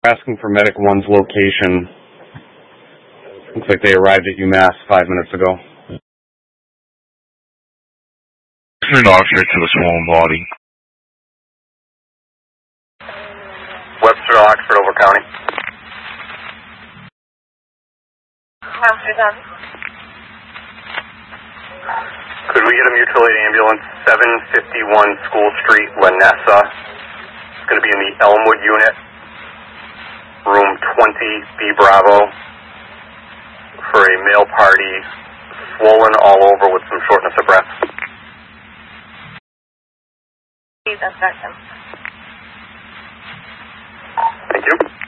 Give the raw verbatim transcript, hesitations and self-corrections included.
Asking for Medic One's location. Looks like they arrived at UMass five minutes ago. An officer to the swollen body. Webster, Oxford, Over County. Amsterdam. Could we get a mutual aid ambulance, seven fifty-one School Street, Lanessa? It's going to be in the Elmwood unit, room twenty, B Bravo, for a male party, swollen all over with some shortness of breath. Please inspect him. Thank you.